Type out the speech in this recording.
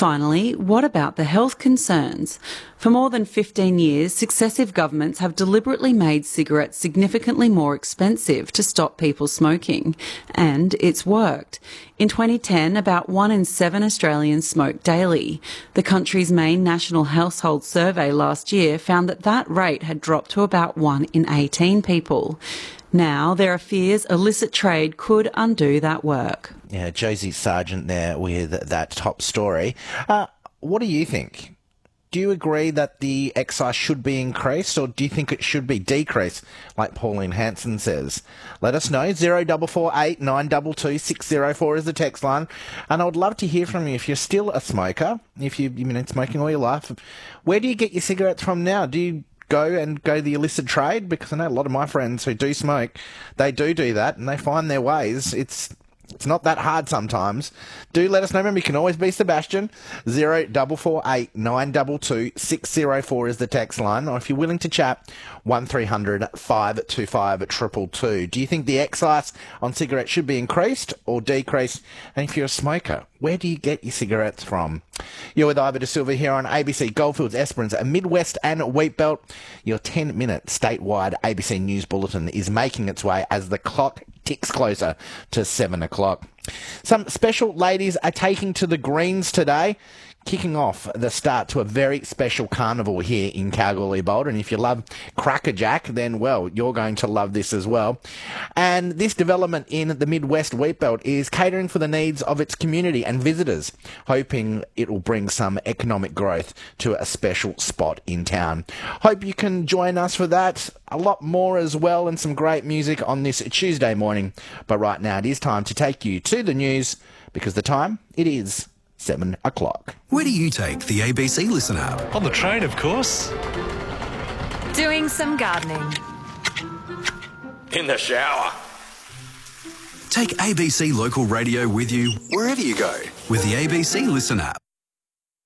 Finally, what about the health concerns? For more than 15 years, successive governments have deliberately made cigarettes significantly more expensive to stop people smoking. And it's worked. In 2010, about 1 in 7 Australians smoked daily. The country's main national household survey last year found that that rate had dropped to about 1 in 18 people. Now, there are fears illicit trade could undo that work. Yeah, Josie Sargent there with that top story. What do you think? Do you agree that the excise should be increased, or do you think it should be decreased, like Pauline Hanson says? Let us know. 0448 922 604 is the text line. And I would love to hear from you if you're still a smoker, if you've been smoking all your life. Where do you get your cigarettes from now? Do you go the illicit trade? Because I know a lot of my friends who do smoke, they do that, and they find their ways. It's not that hard sometimes. Do let us know. Remember, you can always be Sebastian. 0448 922 604 is the text line. Or if you're willing to chat, 1300 525 222. Do you think the excise on cigarettes should be increased or decreased? And if you're a smoker, where do you get your cigarettes from? You're with Ivor De Silva here on ABC Goldfields, Esperance, Midwest and Wheatbelt. Your 10-minute statewide ABC News Bulletin is making its way as the clock ticks closer to 7 o'clock. Some special ladies are taking to the greens today, kicking off the start to a very special carnival here in Kalgoorlie-Boulder. And if you love Crackerjack, then, well, you're going to love this as well. And this development in the Midwest Wheatbelt is catering for the needs of its community and visitors, hoping it will bring some economic growth to a special spot in town. Hope you can join us for that. A lot more as well, and some great music on this Tuesday morning. But right now it is time to take you to the news, because the time, it is 7 o'clock. Where do you take the ABC Listen app? On the train, of course. Doing some gardening. In the shower. Take ABC Local Radio with you wherever you go with the ABC Listen app.